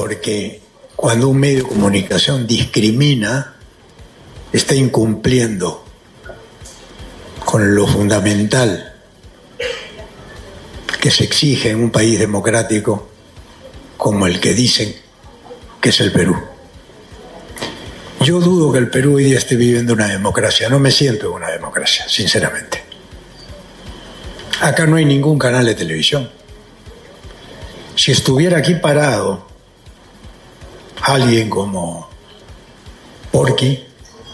porque cuando un medio de comunicación discrimina, está incumpliendo con lo fundamental que se exige en un país democrático como el que dicen que es el Perú. Yo dudo que el Perú hoy día esté viviendo una democracia, no me siento en una democracia, sinceramente. Acá no hay ningún canal de televisión. Si estuviera aquí parado alguien como Porky,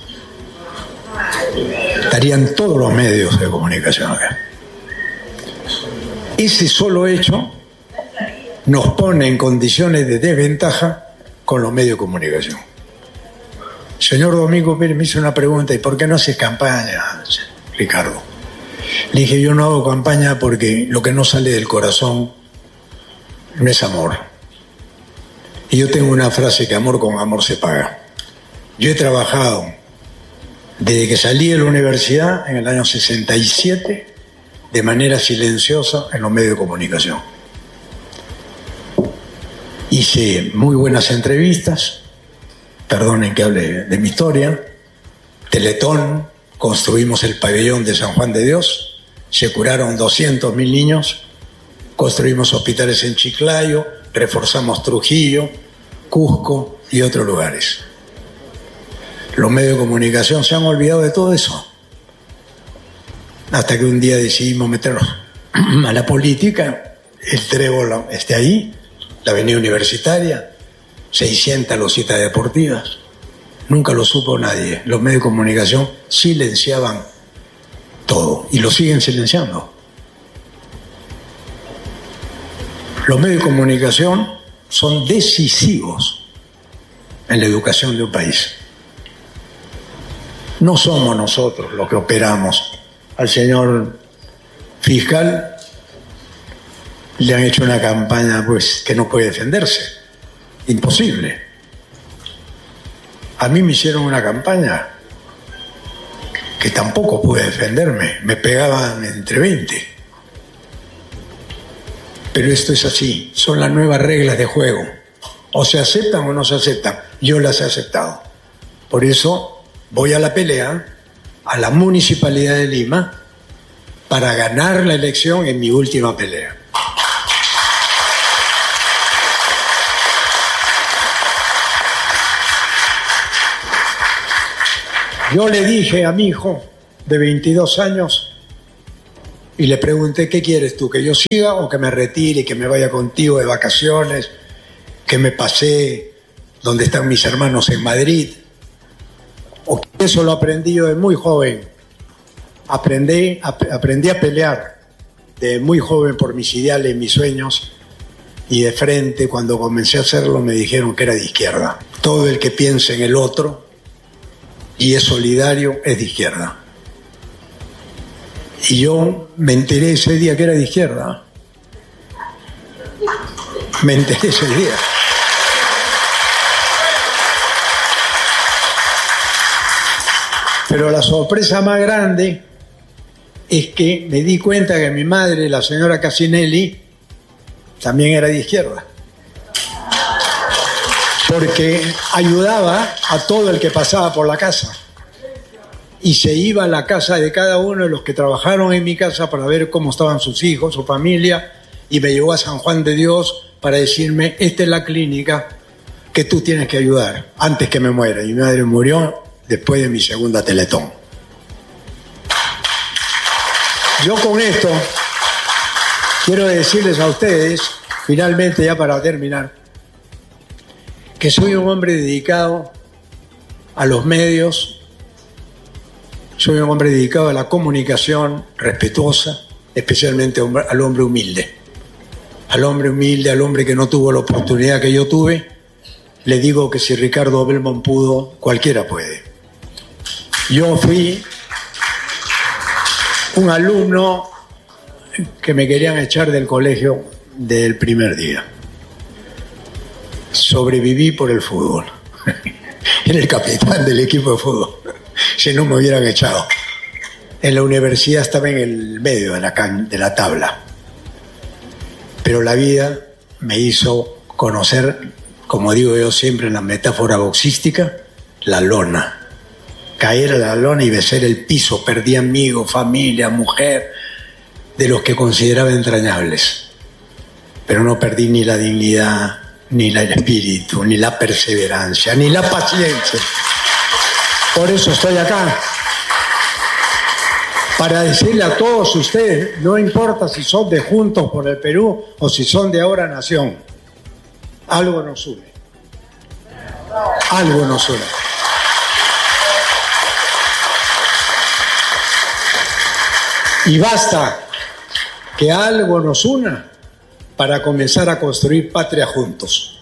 estarían todos los medios de comunicación acá. Ese solo hecho nos pone en condiciones de desventaja con los medios de comunicación. Señor Domingo Pérez me hizo una pregunta: ¿y por qué no haces campaña, Ricardo? Le dije: yo no hago campaña porque lo que no sale del corazón no es amor. Y yo tengo una frase: que amor con amor se paga. Yo he trabajado desde que salí de la universidad en el año 67 de manera silenciosa en los medios de comunicación. Hice muy buenas entrevistas, perdonen que hable de mi historia, Teletón, construimos el pabellón de San Juan de Dios, se curaron 200.000 niños, construimos hospitales en Chiclayo, reforzamos Trujillo, Cusco y otros lugares. Los medios de comunicación se han olvidado de todo eso, hasta que un día decidimos meternos a la política. El trébol esté ahí, la avenida Universitaria, 600 lositas deportivas. Nunca lo supo nadie. Los medios de comunicación silenciaban todo y lo siguen silenciando. Los medios de comunicación son decisivos en la educación de un país. No somos nosotros los que operamos. Al señor fiscal le han hecho una campaña pues que no puede defenderse. Imposible. A mí me hicieron una campaña que tampoco pude defenderme. Me pegaban entre 20. Pero esto es así. Son las nuevas reglas de juego. O se aceptan o no se aceptan. Yo las he aceptado. Por eso voy a la pelea, a la Municipalidad de Lima, para ganar la elección en mi última pelea. Yo le dije a mi hijo de 22 años y le pregunté: ¿qué quieres tú? ¿Que yo siga o que me retire y que me vaya contigo de vacaciones? ¿Que me pasé donde están mis hermanos en Madrid? O que eso lo aprendí yo de muy joven. Aprendí a pelear de muy joven por mis ideales, mis sueños, y de frente, cuando comencé a hacerlo, me dijeron que era de izquierda. Todo el que piense en el otro y es solidario es de izquierda. Y yo me enteré ese día que era de izquierda. Me enteré ese día. Pero la sorpresa más grande es que me di cuenta que mi madre, la señora Casinelli, también era de izquierda. Porque ayudaba a todo el que pasaba por la casa. Y se iba a la casa de cada uno de los que trabajaron en mi casa para ver cómo estaban sus hijos, su familia, y me llevó a San Juan de Dios para decirme: esta es la clínica que tú tienes que ayudar antes que me muera. Y mi madre murió después de mi segunda Teletón. Yo con esto quiero decirles a ustedes, finalmente, ya para terminar, que soy un hombre dedicado a los medios, soy un hombre dedicado a la comunicación respetuosa, especialmente al hombre humilde. Al hombre humilde, al hombre que no tuvo la oportunidad que yo tuve, le digo que si Ricardo Belmont pudo, cualquiera puede. Yo fui un alumno que me querían echar del colegio del primer día. Sobreviví por el fútbol. Era el capitán del equipo de fútbol. Si no me hubieran echado. En la universidad estaba en el medio de la tabla. Pero la vida me hizo conocer como digo yo siempre en la metáfora boxística, la lona. Caer a la lona y besar el piso. Perdí amigos, familia, mujer, de los que consideraba entrañables. Pero no perdí ni la dignidad, ni el espíritu, ni la perseverancia, ni la paciencia. Por eso estoy acá. Para decirle a todos ustedes, no importa si son de Juntos por el Perú o si son de Ahora Nación, algo nos une. Algo nos une. Y basta que algo nos una para comenzar a construir patria juntos.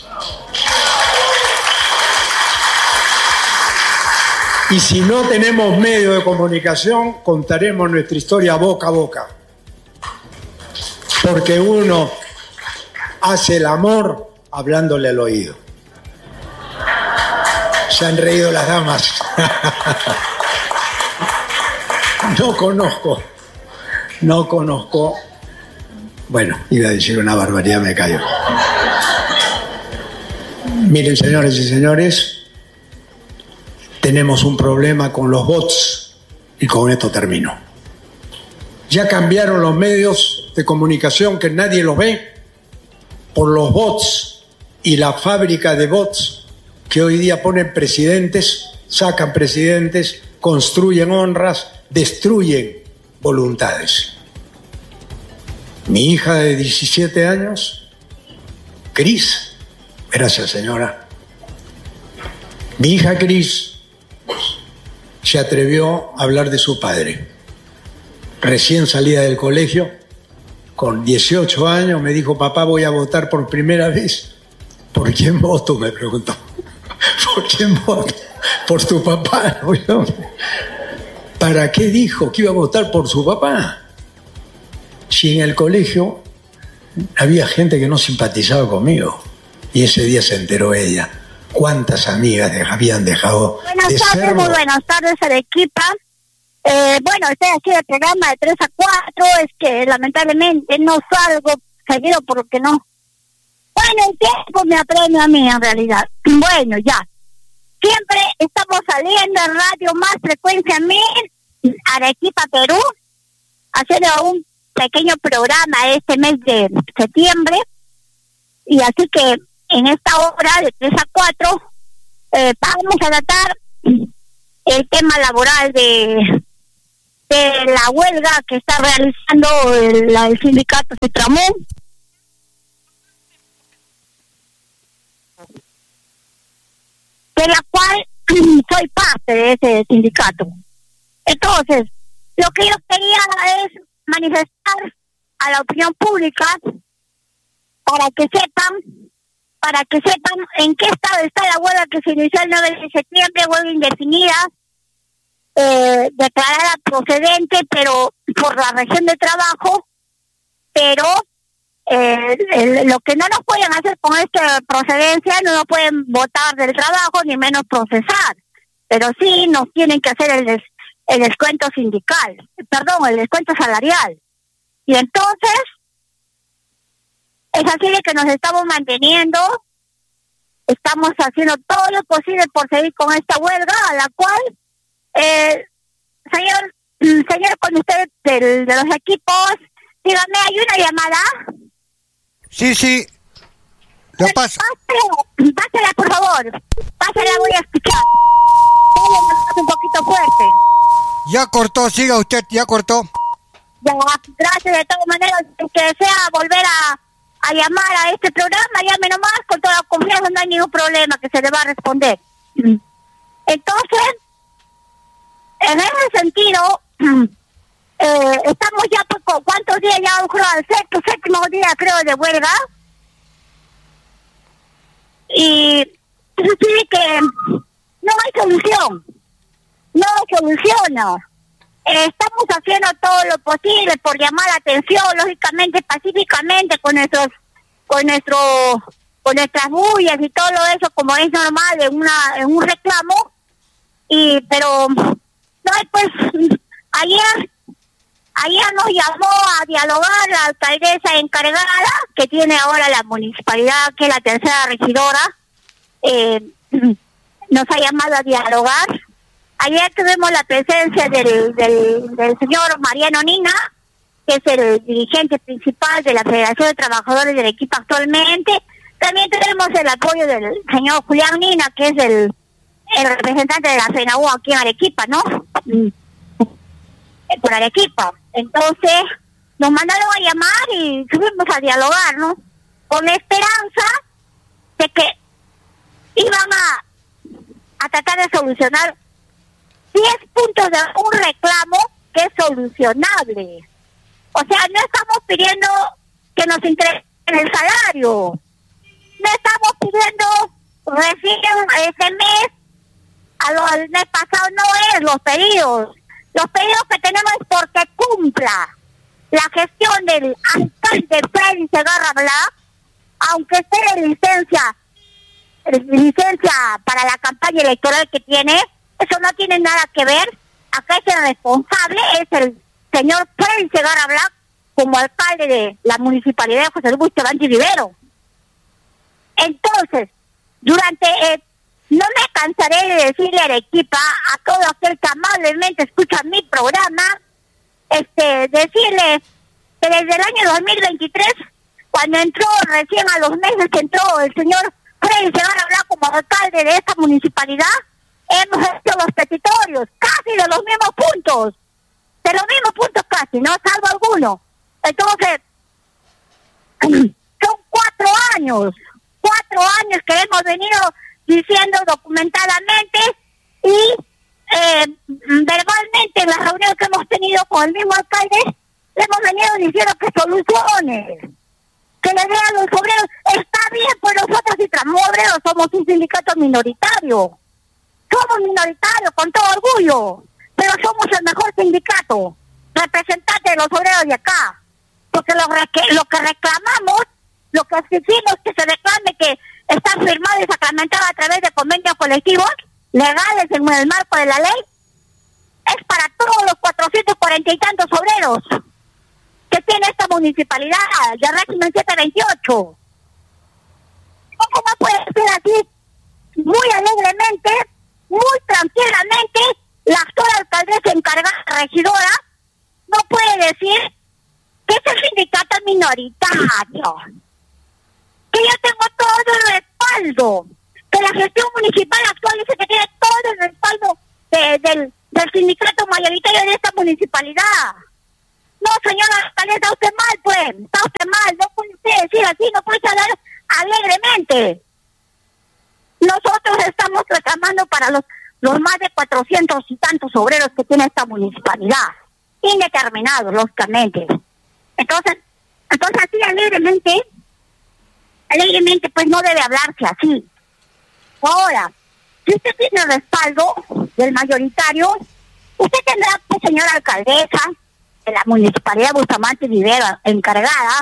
Y si no tenemos medio de comunicación, contaremos nuestra historia boca a boca. Porque uno hace el amor hablándole al oído. Se han reído las damas. No conozco. Bueno, iba a decir una barbaridad, me callo. Miren, señores y señores, tenemos un problema con los bots y con esto termino. Ya cambiaron los medios de comunicación que nadie los ve por los bots y la fábrica de bots que hoy día ponen presidentes, sacan presidentes, construyen honras, destruyen voluntades. Mi hija de 17 años, Cris, gracias señora, mi hija Cris se atrevió a hablar de su padre. Recién salida del colegio, con 18 años, me dijo: papá, voy a votar por primera vez. ¿Por quién voto?, me preguntó. ¿Por quién voto? Por tu papá. ¿Para qué dijo que iba a votar por su papá? Si en el colegio había gente que no simpatizaba conmigo. Y ese día se enteró ella. ¿Cuántas amigas habían dejado de ser? Muy buenas tardes, Arequipa. Bueno, estoy aquí el programa de 3 a 4. Es que lamentablemente no salgo seguido porque no. Bueno, el tiempo me apremia a mí en realidad. Bueno, ya. Siempre estamos saliendo en Radio Más Frecuencia 1000, Arequipa, Perú, haciendo un pequeño programa este mes de septiembre. Y así que en esta hora de 3 a 4 vamos a tratar el tema laboral de la huelga que está realizando el sindicato Citramón. De la cual soy parte de ese sindicato. Entonces, lo que yo quería es manifestar a la opinión pública para que sepan en qué estado está la huelga que se inició el 9 de septiembre, huelga indefinida, declarada procedente, pero por la región de trabajo, pero lo que no nos pueden hacer con esta procedencia, no nos pueden votar del trabajo ni menos procesar, pero sí nos tienen que hacer el descuento sindical, el descuento salarial. Y entonces es así de que nos estamos manteniendo, estamos haciendo todo lo posible por seguir con esta huelga, a la cual señor con usted de los equipos, dígame, ¿hay una llamada? Sí, lo paso. Pásela, por favor. Pásela, voy a escuchar. Un poquito fuerte. Ya cortó, siga usted, ya cortó. Ya, gracias. De todas maneras, que desea volver a llamar a este programa, llame nomás, con toda confianza, no hay ningún problema, que se le va a responder. Entonces, en ese sentido, estamos ya por cuántos días, ya creo al séptimo día creo de huelga, y eso sí que no hay solución, estamos haciendo todo lo posible por llamar la atención, lógicamente pacíficamente, con nuestras bullas y todo eso, como es normal en un reclamo, pero no hay, pues ayer ayer nos llamó a dialogar la alcaldesa encargada, que tiene ahora la municipalidad, que es la tercera regidora, nos ha llamado a dialogar. Ayer tuvimos la presencia del señor Mariano Nina, que es el dirigente principal de la Federación de Trabajadores de Arequipa actualmente. También tenemos el apoyo del señor Julián Nina, que es el representante de la FENAU aquí en Arequipa, ¿no? Por Arequipa. Entonces, nos mandaron a llamar y fuimos a dialogar, ¿no? Con la esperanza de que iban a tratar de solucionar 10 puntos de un reclamo que es solucionable. O sea, no estamos pidiendo que nos entreguen el salario. No estamos pidiendo recién ese mes, al mes pasado no es los pedidos. Los pedidos que tenemos es porque cumpla la gestión del alcalde Freddy Segarra Black, aunque esté de licencia para la campaña electoral que tiene, eso no tiene nada que ver. Acá es el responsable, es el señor Freddy Segarra Black, como alcalde de la municipalidad de José Luis Bustamante Rivero. Entonces, no me cansaré de decirle a Arequipa, a todo aquel que amablemente escucha mi programa, decirle que desde el año 2023, cuando entró, recién a los meses que entró el señor Freddy Segarra Black como alcalde de esta municipalidad, hemos hecho los petitorios, casi de los mismos puntos casi, no salvo alguno. Entonces, son 4 años que hemos venido diciendo documentadamente y verbalmente en las reuniones que hemos tenido con el mismo alcalde, le hemos venido diciendo que soluciones, que le den a los obreros. Está bien, pues nosotros y Obreros somos un sindicato minoritario. Somos minoritarios con todo orgullo, pero somos el mejor sindicato, representante de los obreros de acá. Porque lo que reclamamos, lo que exigimos que se reclame, que está firmado y sacramentado a través de convenios colectivos legales en el marco de la ley, es para todos los 440 y tantos obreros que tiene esta municipalidad de régimen 728. ¿Cómo puede ser así? Muy alegremente, muy tranquilamente, la actual alcaldesa encargada, regidora, no puede decir que es el sindicato minoritario, que yo tengo todo el respaldo, que la gestión municipal actual dice que tiene todo el respaldo del sindicato mayoritario de esta municipalidad. No, señora alcaldesa, está usted mal, pues, está usted mal, no puede usted decir así, no puede hablar alegremente. Nosotros estamos reclamando para los más de 400 y tantos obreros que tiene esta municipalidad, indeterminados, lógicamente. Entonces así alegremente, pues no debe hablarse así. Ahora, si usted tiene el respaldo del mayoritario, usted tendrá, pues, señora alcaldesa de la municipalidad de Bustamante Rivero encargada,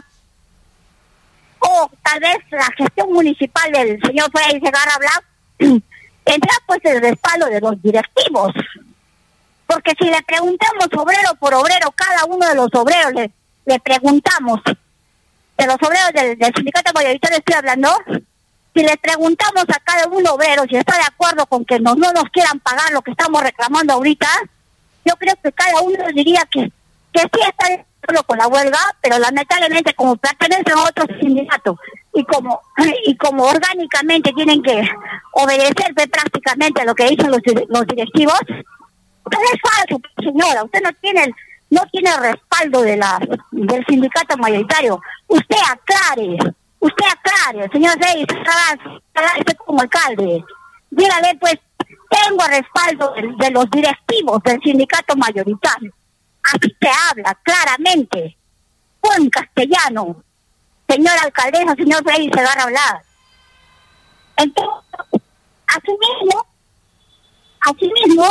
o tal vez la gestión municipal del señor Freddy Segarra Black, tendrá pues el respaldo de los directivos. Porque si le preguntamos obrero por obrero, cada uno de los obreros le preguntamos, de los obreros del sindicato mayoritario estoy hablando, si le preguntamos a cada uno obrero si está de acuerdo con que no nos quieran pagar lo que estamos reclamando ahorita, yo creo que cada uno diría que sí está de acuerdo con la huelga, pero lamentablemente como pertenecen a otro sindicato y como orgánicamente tienen que obedecer prácticamente a lo que dicen los directivos, usted es falso, señora, usted no tiene el respaldo del sindicato mayoritario. Usted aclare, señor Reyes, usted como alcalde, dígale pues, tengo el respaldo de los directivos del sindicato mayoritario. Así se habla claramente, en castellano, señora alcaldesa, señor Freddy Segarra Black. Entonces, asimismo,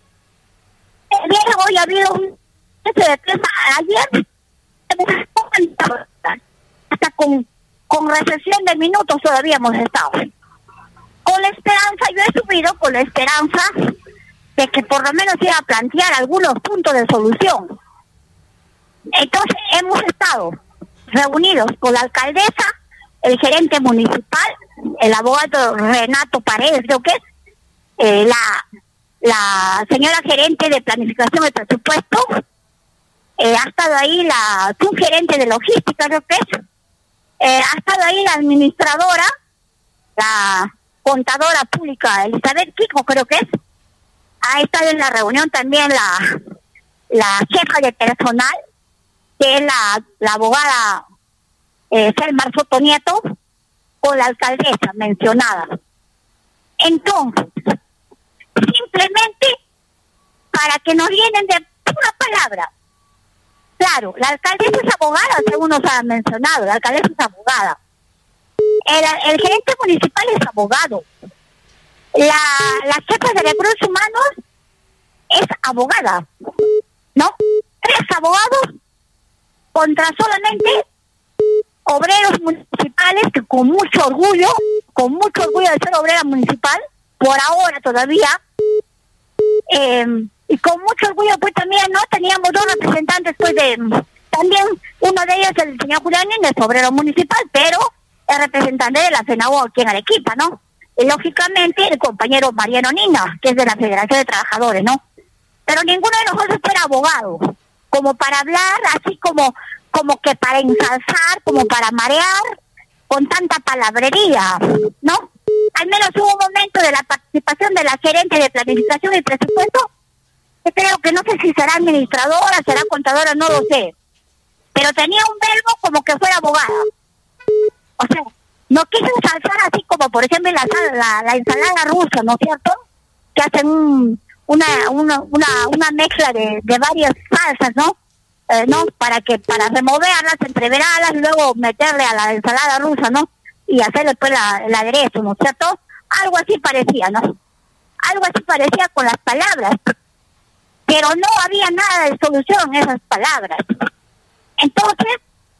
hoy ha habido un de prensa ayer, hasta con recesión de minutos todavía hemos estado. Con la esperanza, yo he subido con la esperanza de que por lo menos iba a plantear algunos puntos de solución. Entonces hemos estado reunidos con la alcaldesa, el gerente municipal, el abogado Renato Paredes, creo que es, la señora gerente de planificación de presupuesto, ha estado ahí la subgerente de logística, creo que es, ha estado ahí la administradora, la contadora pública Elizabeth Kiko, creo que es, ha estado en la reunión también la jefa de personal, que es la abogada Selmar Soto Nieto, o la alcaldesa mencionada. Entonces, simplemente para que nos llenen de pura palabra. Claro, la alcaldesa es abogada, según nos ha mencionado, la alcaldesa es abogada. El gerente municipal es abogado. La jefa de recursos humanos es abogada, ¿no? 3 abogados contra solamente obreros municipales que con mucho orgullo de ser obrera municipal, por ahora todavía, y con mucho orgullo pues también, ¿no? Teníamos 2 representantes pues también uno de ellos, el señor Julián, es obrero municipal, pero es representante de la FENAO aquí en Arequipa, ¿no? Y lógicamente el compañero Mariano Nina, que es de la Federación de Trabajadores, ¿no? Pero ninguno de nosotros era abogado, como para hablar así como que para ensalzar, como para marear con tanta palabrería, ¿no? Al menos hubo un momento de la participación de la gerente de planificación y presupuesto, que creo que no sé si será administradora, será contadora, no lo sé, pero tenía un verbo como que fuera abogada. O sea, no quiso ensalzar así como, por ejemplo, la ensalada rusa, ¿no es cierto? Que hacen una mezcla de varias salsas, ¿no? ¿No? Para removerlas, entreverarlas y luego meterle a la ensalada rusa, ¿no? Y hacer después el aderezo, ¿no es cierto? Algo así parecía, ¿no? Algo así parecía con las palabras, pero no había nada de solución en esas palabras. Entonces,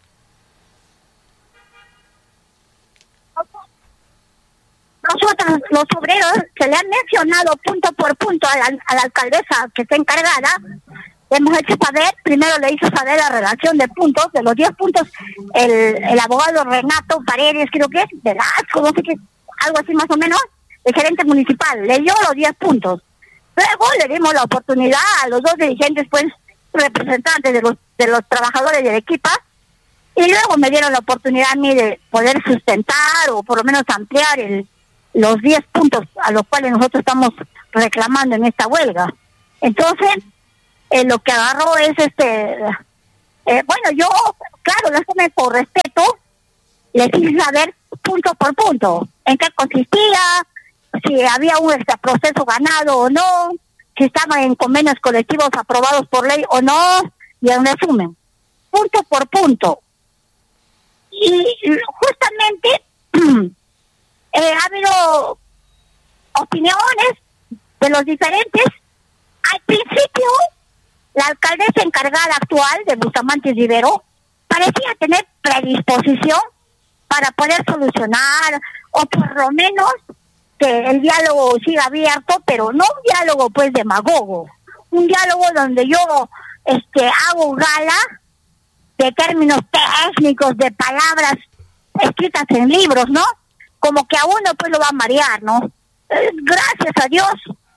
nosotros, los obreros, se le han mencionado punto por punto a la alcaldesa que está encargada. Hemos hecho saber, primero le hizo saber la relación de puntos, de los 10 puntos, el abogado Renato Paredes, creo que es, de Lasco, no sé qué, algo así más o menos, el gerente municipal, leyó los 10 puntos. Luego le dimos la oportunidad a los 2 dirigentes, pues, representantes de los trabajadores de Arequipa, y luego me dieron la oportunidad a mí de poder sustentar o por lo menos ampliar los 10 puntos a los cuales nosotros estamos reclamando en esta huelga. Entonces, lo que agarró es bueno, yo, claro, déjame por respeto, les hice saber punto por punto en qué consistía, si había un proceso ganado o no, si estaban en convenios colectivos aprobados por ley o no, y en resumen, punto por punto. Y justamente ha habido opiniones de los diferentes. Al principio, la alcaldesa encargada actual de Bustamante Rivero parecía tener predisposición para poder solucionar, o por lo menos que el diálogo siga abierto, pero no un diálogo pues demagogo, un diálogo donde yo hago gala de términos técnicos, de palabras escritas en libros, ¿no? Como que a uno pues lo va a marear, ¿no? Gracias a Dios,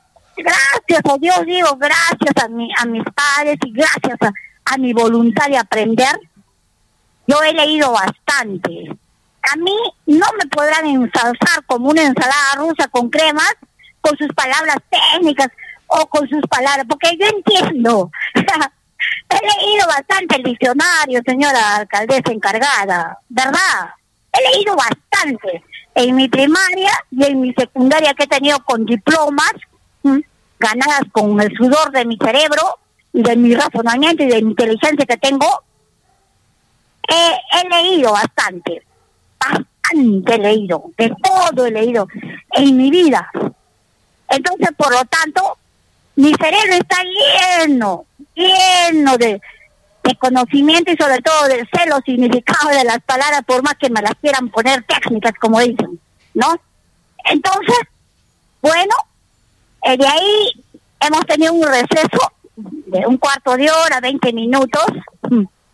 digo, gracias a mis padres y gracias a mi voluntad de aprender, yo he leído bastante. A mí no me podrán ensalzar como una ensalada rusa con cremas, con sus palabras técnicas o con sus palabras, porque yo entiendo. He leído bastante el diccionario, señora alcaldesa encargada, ¿verdad? He leído bastante en mi primaria y en mi secundaria, que he tenido con diplomas ganadas con el sudor de mi cerebro y de mi razonamiento y de mi inteligencia que tengo. He leído bastante he leído, de todo he leído en mi vida. Entonces, por lo tanto, mi cerebro está lleno de conocimiento y sobre todo del celo significado de las palabras, por más que me las quieran poner técnicas, como dicen, ¿no? Entonces, bueno, de ahí hemos tenido un receso de un cuarto de hora, 20 minutos,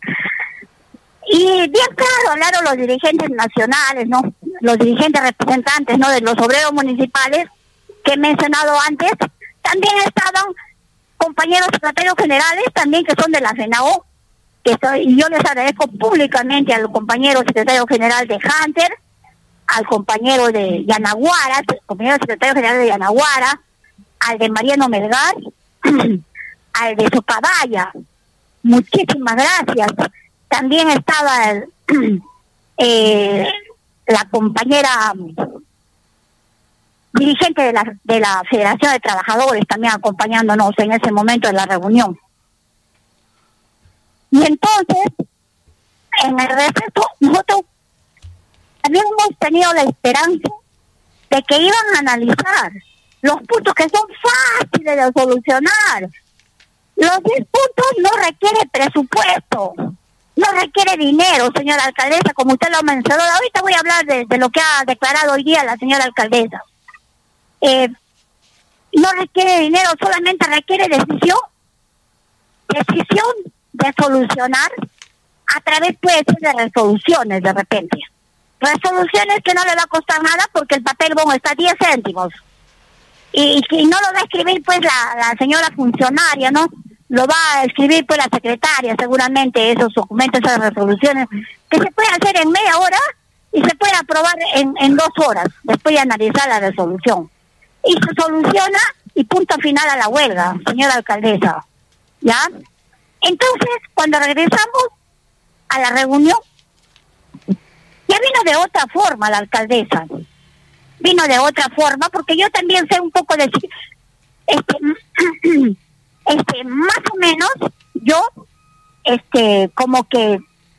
Y bien claro hablaron los dirigentes nacionales, ¿no? Los dirigentes representantes, ¿no? De los obreros municipales que he mencionado antes. También estaban compañeros secretarios generales, también que son de la FENAO, y yo les agradezco públicamente al compañero secretario general de Hunter, al compañero de Yanaguara, al compañero secretario general de Yanaguara, al de Mariano Melgar, al de Socabaya. Muchísimas gracias. También estaba la compañera dirigente de la Federación de Trabajadores también acompañándonos en ese momento de la reunión. Y entonces, en el receso, nosotros también hemos tenido la esperanza de que iban a analizar los puntos que son fáciles de solucionar. Los 10 puntos no requiere presupuesto, no requiere dinero, señora alcaldesa, como usted lo mencionó. Ahorita voy a hablar de lo que ha declarado hoy día la señora alcaldesa. No requiere dinero, solamente requiere decisión de solucionar a través, puede ser, de resoluciones de repente. Resoluciones que no le va a costar nada porque el papel bono está a 10 céntimos. Y no lo va a escribir pues la señora funcionaria, ¿no? Lo va a escribir pues la secretaria, seguramente, esos documentos, esas resoluciones, que se puede hacer en media hora y se puede aprobar en 2 horas, después de analizar la resolución. Y se soluciona y punto final a la huelga, señora alcaldesa. ¿Ya? Entonces, cuando regresamos a la reunión, ya vino de otra forma la alcaldesa. Vino de otra forma, porque yo también sé un poco de... más o menos, yo, como que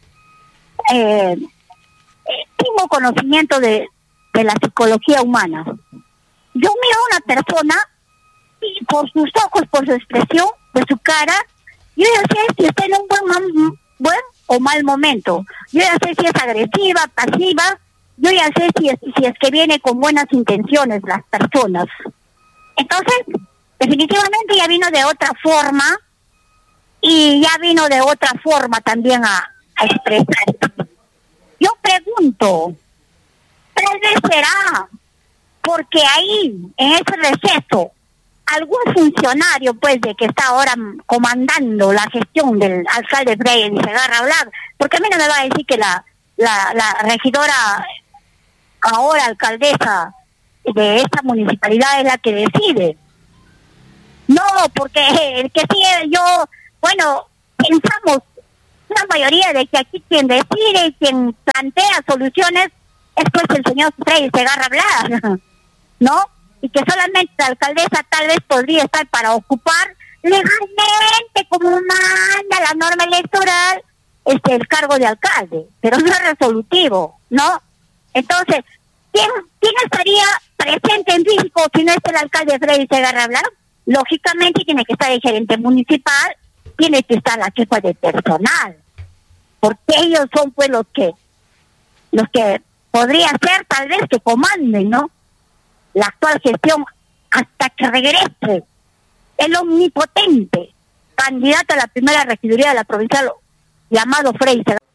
tengo conocimiento de la psicología humana. Yo miro a una persona y por sus ojos, por su expresión, de su cara, yo ya sé si está en un buen o mal momento. Yo ya sé si es agresiva, pasiva. Yo ya sé si es que viene con buenas intenciones las personas. Entonces, definitivamente ya vino de otra forma y ya vino de otra forma también a expresar. Yo pregunto, tal vez será porque ahí, en ese receso, algún funcionario, pues, de que está ahora comandando la gestión del alcalde Brian Segarra Black, porque a mí no me va a decir que la regidora, ahora alcaldesa de esta municipalidad, es la que decide. No, porque el que sí, bueno, pensamos una mayoría de que aquí quien decide y quien plantea soluciones es pues el señor Freddy Segarra Black, ¿no? Y que solamente la alcaldesa tal vez podría estar para ocupar legalmente, como manda la norma electoral, el cargo de alcalde, pero no es resolutivo, ¿no? Entonces, ¿quién estaría presente en físico si no es el alcalde Freddy Segarra Black? Lógicamente tiene que estar el gerente municipal, tiene que estar la jefa de personal, porque ellos son pues los que podría ser tal vez que comanden, ¿no?, la actual gestión hasta que regrese el omnipotente candidato a la primera regiduría de la provincia llamado Freddy Segarra.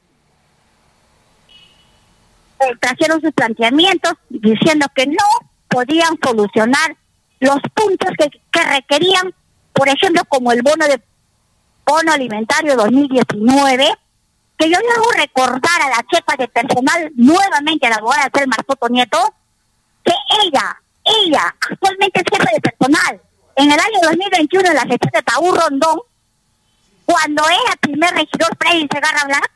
Trajeron sus planteamientos diciendo que no podían solucionar los puntos que requerían, por ejemplo, como el bono alimentario 2019, que yo debo recordar a la jefa de personal, nuevamente a la abogada Selma Soto Nieto, que ella actualmente es jefa de personal. En el año 2021, en la gestión de Taú Rondón, cuando era primer regidor Freddy Segarra Black,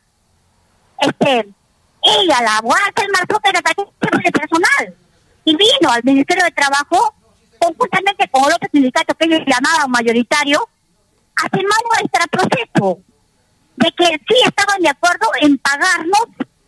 ella, la abogada Selma Soto, era jefa de personal, y vino al Ministerio de Trabajo, conjuntamente con el otro sindicato que ellos llamaban mayoritario, a firmar un extraproceso de que sí estaban de acuerdo en pagarnos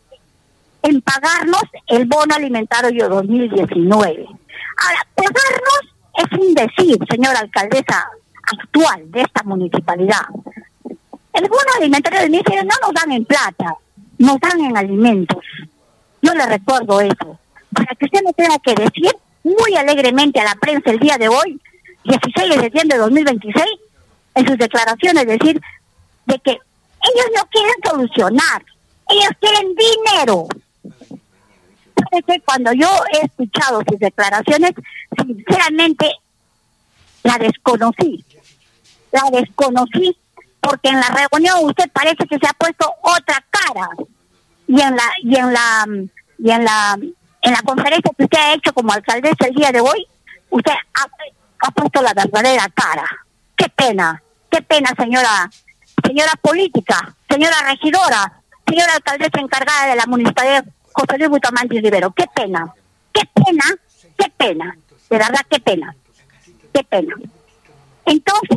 el bono alimentario 2019. Ahora, pagarnos es un decir, señora alcaldesa actual de esta municipalidad. El bono alimentario 2019 no nos dan en plata, nos dan en alimentos. Yo le recuerdo eso, para que usted no tenga que decir muy alegremente a la prensa el día de hoy, 16 de septiembre de 2026, en sus declaraciones, decir de que ellos no quieren solucionar, Ellos quieren dinero. Que cuando yo he escuchado sus declaraciones, sinceramente la desconocí porque en la reunión usted parece que se ha puesto otra cara y en la conferencia que usted ha hecho como alcaldesa el día de hoy, usted ha puesto la verdadera cara. Qué pena, señora política, señora regidora, señora alcaldesa encargada de la municipalidad José Luis Bustamante Rivero. Qué pena, de verdad qué pena. Entonces,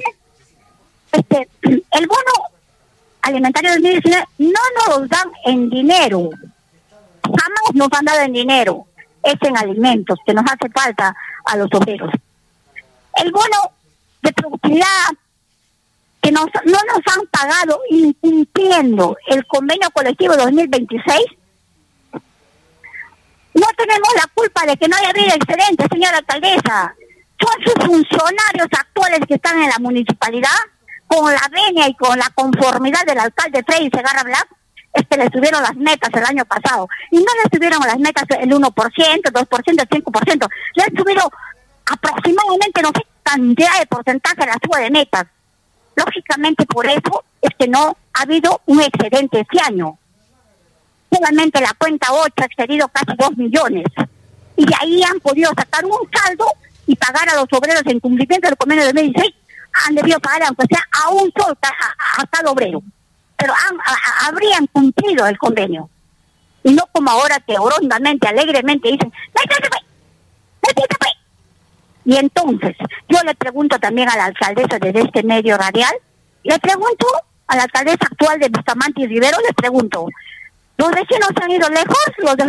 el bono alimentario del 2019 no nos dan en dinero, jamás nos han dado en dinero, es en alimentos que nos hace falta a los obreros. El bono de productividad que no nos han pagado incumpliendo el convenio colectivo 2026, no tenemos la culpa de que no haya habido excedente, señora alcaldesa. Son sus funcionarios actuales que están en la municipalidad, con la venia y con la conformidad del alcalde Freddy Segarra Black, le subieron las metas el año pasado. Y no le subieron las metas el 1%, 2%, el 5%. Le han subido aproximadamente, no sé, cantidad de porcentaje de la suba de metas. Lógicamente, por eso es que no ha habido un excedente este año. Solamente la cuenta 8 ha excedido casi 2 millones. Y de ahí han podido sacar un saldo y pagar a los obreros en cumplimiento del convenio de 2016. Han debido pagar, aunque sea a un solo a cada obrero. Pero habrían cumplido el convenio. Y no como ahora que orondamente, alegremente dicen, y entonces, yo le pregunto también a la alcaldesa desde este medio radial, le pregunto a la alcaldesa actual de Bustamante y Rivero, le pregunto, ¿los vecinos se han ido lejos?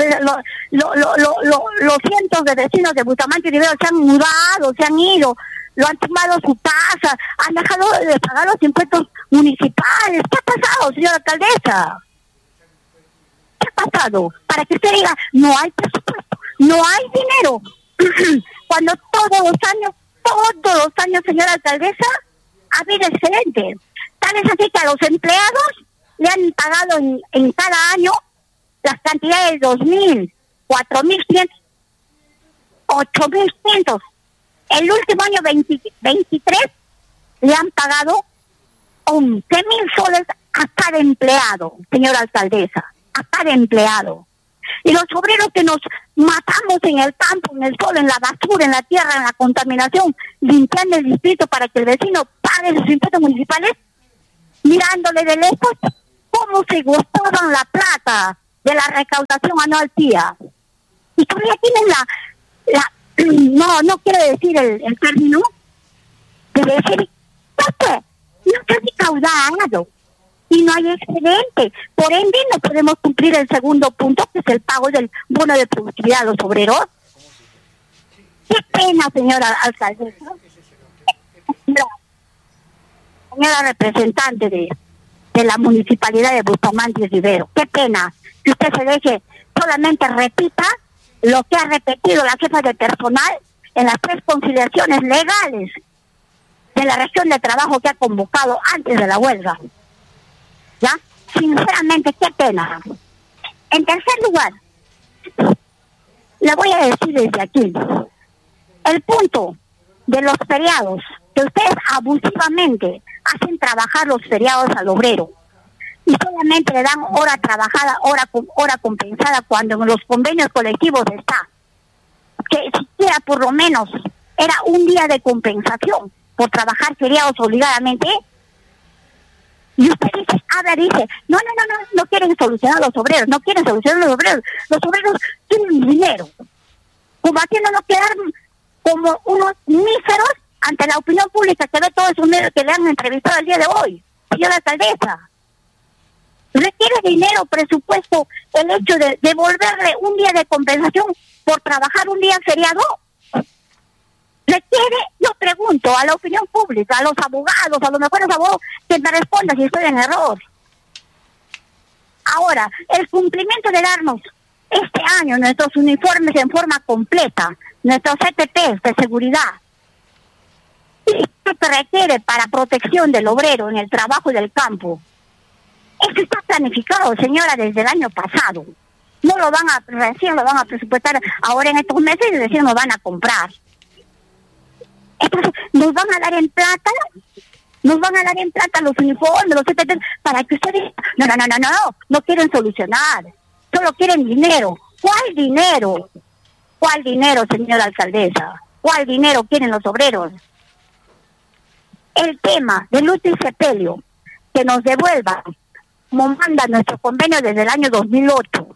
Los cientos de vecinos de Bustamante y Rivero se han mudado, se han ido, lo han tomado su casa, han dejado de pagar los impuestos municipales. ¿Qué ha pasado, señora alcaldesa? ¿Qué ha pasado? Para que usted diga, no hay presupuesto, no hay dinero. Cuando todos los años, señora alcaldesa, ha habido excedente. Tal es así que a los empleados le han pagado en cada año las cantidades de 2.000, 4.100, 8.100. El último año 23 le han pagado 11.000 soles a cada empleado, señora alcaldesa, a cada empleado. Y los obreros que nos matamos en el campo, en el sol, en la basura, en la tierra, en la contaminación, limpiando el distrito para que el vecino pague sus impuestos municipales, mirándole de lejos cómo se gozaban la plata de la recaudación anual tía. Y todavía tienen no quiero decir el término, de decir, no está recaudado y no hay excedente. Por ende, no podemos cumplir el segundo punto, que es el pago del bono de productividad a los obreros. Qué pena, señora alcaldesa. Señora representante de la municipalidad de Bustamante y Rivero. Qué pena que usted se deje, solamente repita lo que ha repetido la jefa de personal en las 3 conciliaciones legales de la región de trabajo que ha convocado antes de la huelga. ¿Ya? Sinceramente, qué pena. En tercer lugar, le voy a decir desde aquí, el punto de los feriados, que ustedes abusivamente hacen trabajar los feriados al obrero y solamente le dan hora trabajada, hora compensada, cuando en los convenios colectivos está que siquiera por lo menos era un día de compensación por trabajar feriados obligadamente. Y usted dice, no quieren solucionar a los obreros, los obreros tienen dinero, como haciéndonos quedar como unos míseros ante la opinión pública que ve todos esos medios que le han entrevistado el día de hoy. Señora alcaldesa, requiere dinero, presupuesto, el hecho de devolverle un día de compensación por trabajar un día feriado. Requiere, yo pregunto a la opinión pública, a los abogados, a los mejores abogados, que me respondan si estoy en error. Ahora, el cumplimiento de darnos este año nuestros uniformes en forma completa, nuestros ETPs de seguridad, y que requiere para protección del obrero en el trabajo del campo, Esto está planificado, señora, desde el año pasado. No lo van a, recién lo van a presupuestar ahora en estos meses y recién lo van a comprar. Entonces, nos van a dar en plata los uniformes, los etc. para que ustedes... No quieren solucionar, solo quieren dinero. ¿Cuál dinero? ¿Cuál dinero, señora alcaldesa? ¿Cuál dinero quieren los obreros? El tema de luto y sepelio, que nos devuelvan, como manda nuestro convenio desde el año 2008.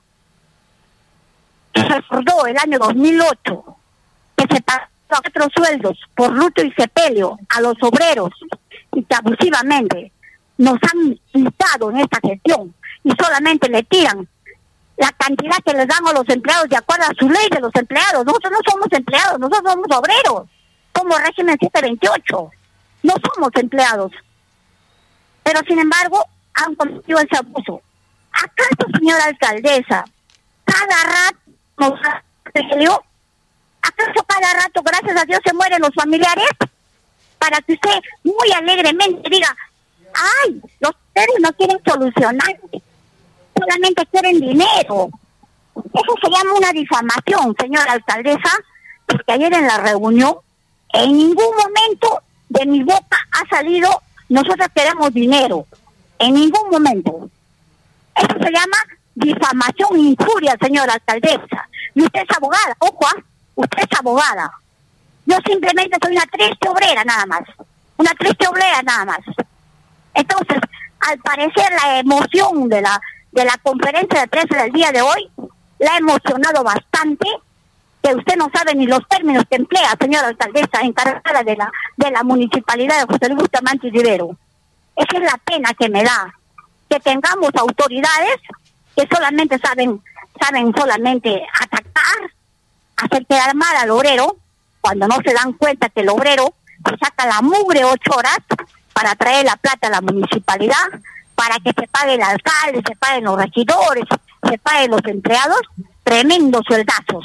Se recordó el año 2008 que se pagó 4 sueldos por luto y sepelio a los obreros y que abusivamente nos han quitado en esta gestión y solamente le tiran la cantidad que les dan a los empleados de acuerdo a su ley de los empleados. Nosotros no somos empleados, nosotros somos obreros, como régimen 728, no somos empleados. Pero sin embargo han cometido ese abuso. ¿Acaso, señora alcaldesa, cada rato nos peleó? ¿Acaso cada rato, gracias a Dios, se mueren los familiares? Para que usted muy alegremente diga, ay, los ustedes no quieren solucionar, solamente quieren dinero. Eso se llama una difamación, señora alcaldesa, porque ayer en la reunión, en ningún momento de mi boca ha salido, nosotros queremos dinero. En ningún momento. Eso se llama difamación e injuria, señora alcaldesa. Y usted es abogada, ojo, usted es abogada. Yo simplemente soy una triste obrera nada más. Una triste obrera nada más. Entonces, al parecer la emoción de la conferencia de prensa del día de hoy la ha emocionado bastante, que usted no sabe ni los términos que emplea, señora alcaldesa, encargada de la municipalidad de José Luis Bustamante Rivero. Esa es la pena que me da, que tengamos autoridades que solamente saben solamente atacar, hacer quedar mal al obrero, cuando no se dan cuenta que el obrero se saca la mugre 8 horas para traer la plata a la municipalidad, para que se pague el alcalde, se paguen los regidores, se paguen los empleados, tremendos sueldazos.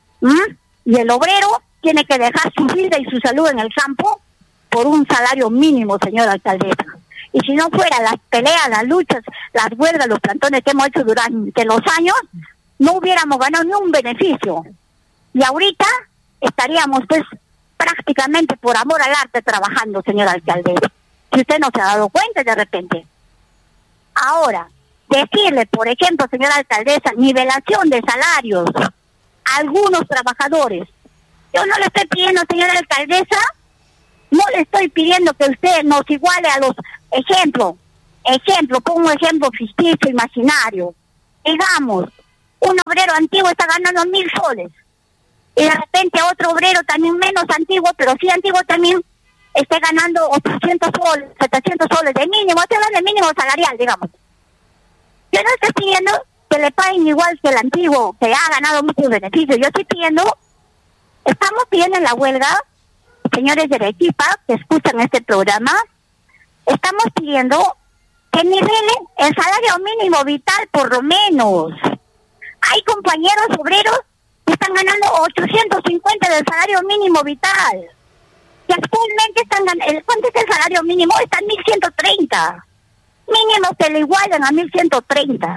Y el obrero tiene que dejar su vida y su salud en el campo por un salario mínimo, señora alcaldesa. Y si no fuera las peleas, las luchas, las huelgas, los plantones que hemos hecho durante los años, no hubiéramos ganado ni un beneficio. Y ahorita estaríamos pues prácticamente por amor al arte trabajando, señora alcaldesa. Si usted no se ha dado cuenta de repente. Ahora, decirle, por ejemplo, señora alcaldesa, nivelación de salarios a algunos trabajadores. Yo no le estoy pidiendo, señora alcaldesa, no le estoy pidiendo que usted nos iguale a los ejemplo, pongo un ejemplo ficticio, imaginario. Digamos, un obrero antiguo está ganando 1,000 soles. Y de repente otro obrero también menos antiguo, pero sí antiguo también, esté ganando 800 soles, 700 soles de mínimo, estoy hablando de mínimo salarial, digamos. Yo no estoy pidiendo que le paguen igual que el antiguo, que ha ganado muchos beneficios. Yo estoy pidiendo, estamos pidiendo en la huelga, señores de Arequipa, que escuchan este programa, estamos pidiendo que nivelen el salario mínimo vital por lo menos. Hay compañeros obreros que están ganando 850 del salario mínimo vital. Que actualmente están ganando, ¿cuánto es el salario mínimo? Está en 1.130. Mínimo que le igualen a 1.130.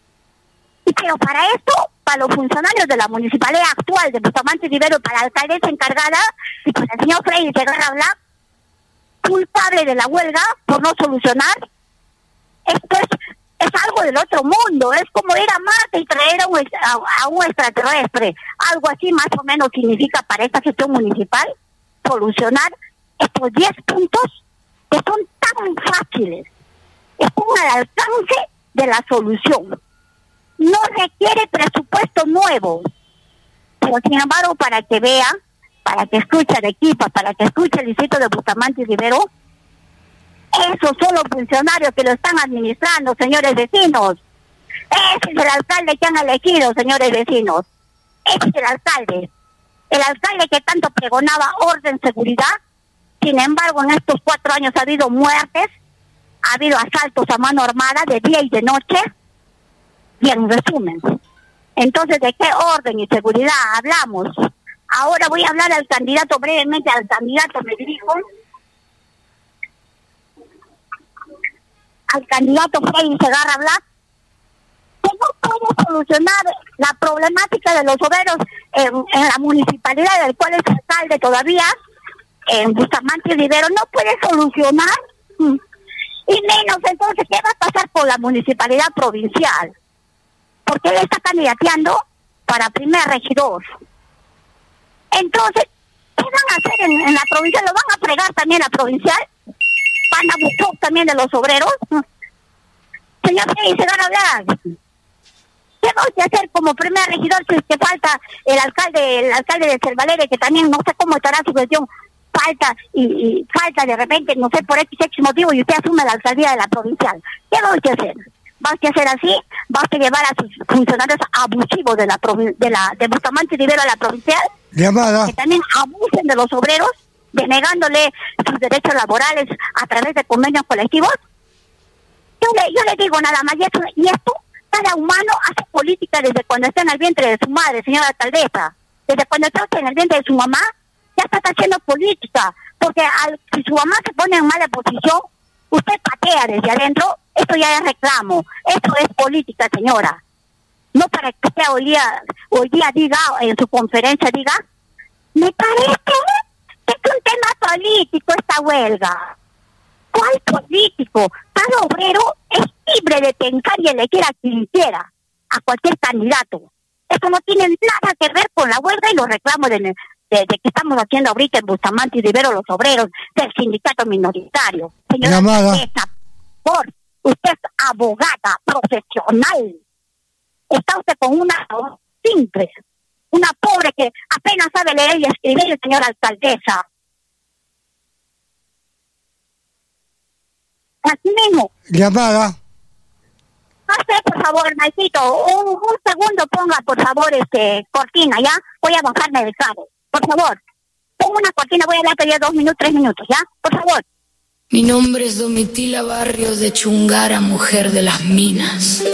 Y pero para esto, para los funcionarios de la municipalidad actual de Bustamante Rivero, para la alcaldesa encargada y para el señor Freddy Segarra Black, culpable de la huelga por no solucionar, esto es algo del otro mundo, es como ir a Marte y traer a un extraterrestre, algo así más o menos significa para esta gestión municipal solucionar estos 10 puntos que son tan fáciles, están al alcance de la solución. No requiere presupuesto nuevo, pero sin embargo para que vea, para que escuche Arequipa, para que escuche el distrito de Bustamante Rivero, esos son los funcionarios que lo están administrando, señores vecinos. Ese es el alcalde que han elegido, señores vecinos. Ese es el alcalde que tanto pregonaba orden, seguridad. Sin embargo, en estos 4 años ha habido muertes, ha habido asaltos a mano armada de día y de noche. Y en resumen, entonces, ¿de qué orden y seguridad hablamos? Ahora voy a hablar al candidato, brevemente al candidato, me dirijo. al candidato Freddy Segarra Black, que no puede solucionar la problemática de los obreros en la municipalidad del cual es alcalde todavía, en Bustamante Rivero, no puede solucionar, y menos entonces, ¿qué va a pasar por la municipalidad provincial? Porque él está candidateando para primer regidor. Entonces, ¿qué van a hacer en la provincial? ¿Lo van a fregar también la provincial? ¿Van a buscar también de los obreros? Señor Freddy Segarra Black, ¿qué vamos a hacer como primer regidor si es que falta el alcalde de Cervalere, que también no sé cómo estará su gestión, falta y falta de repente, no sé, por X motivo, y usted asume la alcaldía de la provincial? ¿Qué vamos a hacer? ¿Vas a hacer así? ¿Vas a llevar a sus funcionarios abusivos de Bustamante Rivero a la provincial? Llamada. Que también abusen de los obreros, denegándole sus derechos laborales a través de convenios colectivos. Yo le digo nada más, y esto, cada humano hace política desde cuando está en el vientre de su madre, señora alcaldesa. Desde cuando está en el vientre de su mamá, ya está haciendo política. Porque si su mamá se pone en mala posición, usted patea desde adentro. Esto ya es reclamo, esto es política, señora. No para que usted hoy día diga, en su conferencia diga, me parece que es un tema político esta huelga. ¿Cuál político? Cada obrero es libre de pensar y elegir a quien quiera, a cualquier candidato. Eso no tiene nada que ver con la huelga y los reclamos de que estamos haciendo ahorita en Bustamante y Rivero, los obreros del sindicato minoritario. Señora alcaldesa, usted es abogada profesional. Está usted con una simple, una pobre que apenas sabe leer y escribir, señora alcaldesa. Así mismo. Llamada. Pase, por favor, Maicito, un segundo ponga, por favor, cortina, ¿ya? Voy a bajarme del carro, por favor. Pongo una cortina, voy a hablar ya 2 minutos, 3 minutos, ¿ya? Por favor. Mi nombre es Domitila Barrios de Chungara, mujer de las minas.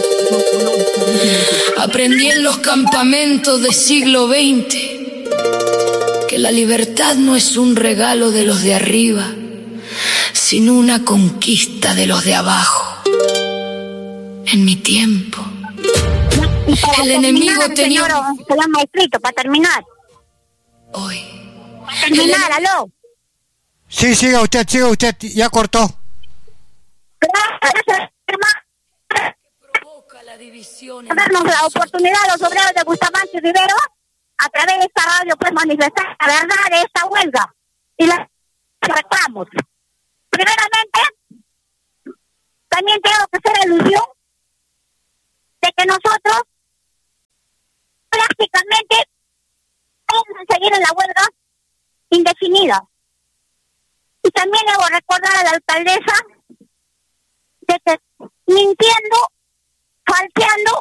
Aprendí en los campamentos del siglo XX que la libertad no es un regalo de los de arriba, sino una conquista de los de abajo. En mi tiempo, el enemigo tenía... Señor maestrito, para terminar. Hoy. Para terminar, aló. Sí, siga usted, ya cortó. Gracias, hermano. Provoca la división. Darnos la oportunidad a los obreros de Bustamante y Rivero, a través de esta radio, pues manifestar la verdad de esta huelga y los reclamos. Primeramente, también tengo que hacer alusión de que nosotros prácticamente vamos a seguir en la huelga indefinida. Y también debo recordar a la alcaldesa de que mintiendo, falseando,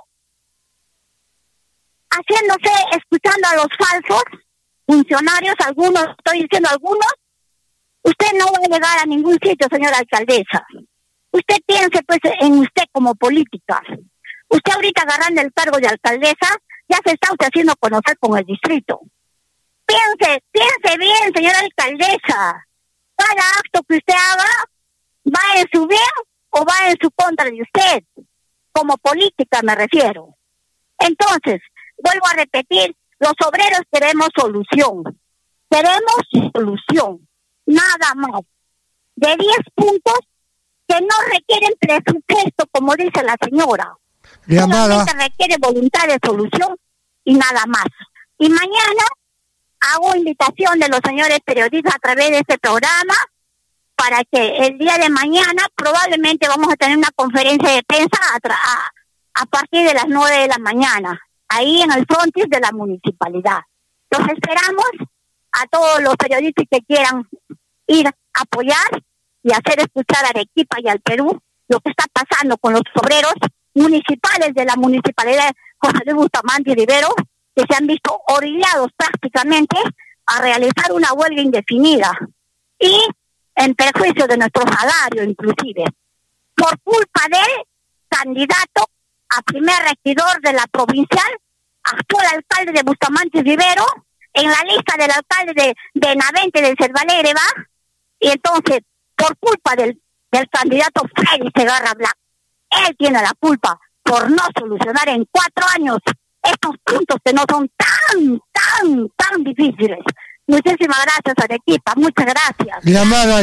escuchando a los falsos funcionarios, algunos, estoy diciendo algunos, usted no va a llegar a ningún sitio, señora alcaldesa. Usted piense pues en usted como política. Usted ahorita agarrando el cargo de alcaldesa, ya se está usted haciendo conocer con el distrito. Piense bien, señora alcaldesa. Cada acto que usted haga va en su bien o va en su contra de usted. Como política me refiero. Entonces, vuelvo a repetir, los obreros queremos solución. Queremos solución. Nada más. De 10 puntos que no requieren presupuesto, como dice la señora. Solamente requiere voluntad de solución y nada más. Y mañana hago invitación de los señores periodistas a través de este programa para que el día de mañana probablemente vamos a tener una conferencia de prensa a partir de las 9 de la mañana, ahí en el frontis de la municipalidad. Los esperamos a todos los periodistas que quieran ir a apoyar y hacer escuchar a Arequipa y al Perú lo que está pasando con los obreros municipales de la municipalidad de José Luis Bustamante y Rivero, que se han visto orillados prácticamente a realizar una huelga indefinida y en perjuicio de nuestro salario inclusive, por culpa del candidato a primer regidor de la provincial, actual alcalde de Bustamante y Rivero, en la lista del alcalde de Benavente del Cervalere, ¿va? Y entonces, por culpa del del candidato Freddy Segarra Black. Él tiene la culpa por no solucionar en 4 años estos puntos que no son tan difíciles. Muchísimas gracias, Arequipa, muchas gracias. Llamada.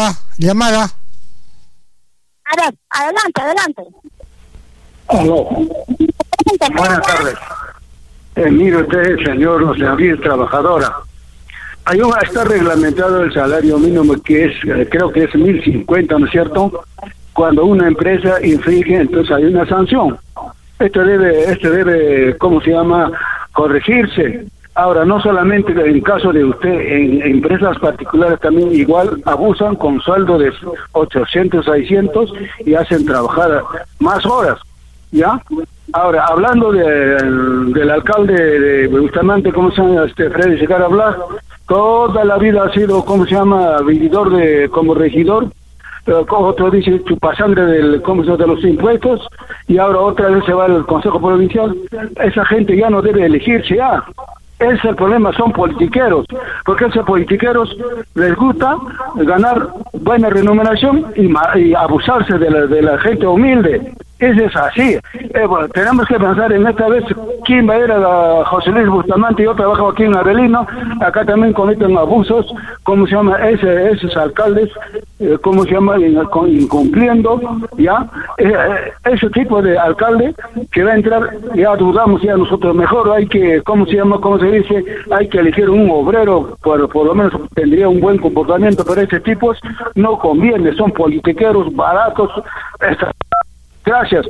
A ver, adelante. Aló. Buenas tardes. Mire usted, señor David, trabajadora. Está reglamentado el salario mínimo, que es, creo que es 1.050, ¿no es cierto? Cuando una empresa infringe, entonces hay una sanción. Esto debe, ¿cómo se llama?, corregirse. Ahora, no solamente en caso de usted, en empresas particulares también igual abusan con sueldo de 800, 600 y hacen trabajar más horas, ¿ya? Ahora, hablando del alcalde de Bustamante, ¿cómo se llama? Freddy Segarra Black, toda la vida ha sido, ¿cómo se llama?, vividor como regidor. Otro dice chupasangre de los impuestos, y ahora otra vez se va al Consejo Provincial. Esa gente ya no debe elegirse ya. Ese es el problema, son politiqueros, porque esos politiqueros les gusta ganar buena remuneración y abusarse de la gente humilde. Eso es así. Bueno, tenemos que pensar en esta vez quién va a ir a José Luis Bustamante. Yo trabajo aquí en Avelino, acá también cometen abusos, ¿cómo se llama? Esos alcaldes, ¿cómo se llama? Incumpliendo, ¿ya? Ese tipo de alcalde que va a entrar, ya dudamos ya nosotros, mejor hay que, ¿cómo se llama? ¿Cómo se dice? Hay que elegir un obrero, por lo menos tendría un buen comportamiento, pero ese tipos no conviene, son politiqueros baratos. Gracias.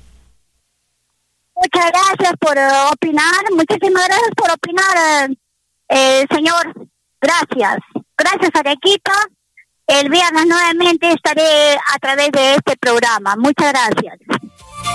Muchas gracias por opinar. Muchísimas gracias por opinar, señor. Gracias. Gracias, Arequipa. El viernes nuevamente estaré a través de este programa. Muchas gracias.